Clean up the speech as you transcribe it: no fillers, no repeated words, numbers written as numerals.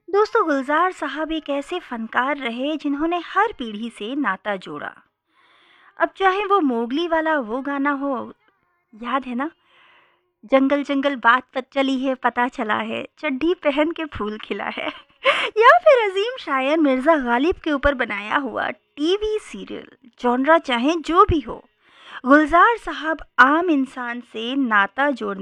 दोस्तों, गुलजार साहब एक ऐसे फनकार रहे जिन्होंने हर पीढ़ी से नाता जोड़ा। अब चाहे वो मोगली वाला वो गाना हो, याद है ना, जंगल जंगल बात पत चली है पता चला है, चड्ढी पहन के फूल खिला है या फिर अजीम शायर मिर्जा गालिब के ऊपर बनाया हुआ टीवी सीरियल, जॉनरा चाहे जो भी हो, गुलजार साहब आम इंसान से नाता जोड़ने